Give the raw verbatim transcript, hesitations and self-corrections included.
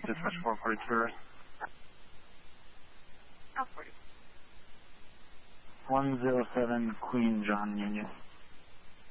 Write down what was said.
Dispatch four forty-two. Oh, forty. one zero seven Queen John Union.